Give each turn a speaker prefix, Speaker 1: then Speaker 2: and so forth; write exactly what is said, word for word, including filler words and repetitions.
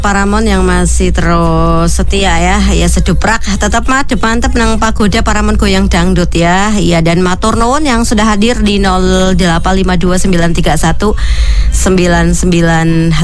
Speaker 1: Paramon yang masih terus setia ya, ya seduprak tetap madep mantep nang pagoda Paramon goyang dangdut ya. Iya, dan matur nuwun yang sudah hadir di nol delapan lima dua sembilan tiga satu sembilan sembilan